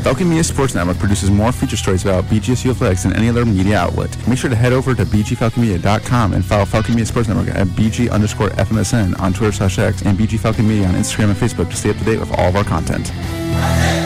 Falcon Media Sports Network produces more feature stories about BGSU athletics than any other media outlet. Make sure to head over to bgfalconmedia.com and follow Falcon Media Sports Network at BG_FMSN on Twitter/X and BG Falcon Media on Instagram and Facebook to stay up to date with all of our content.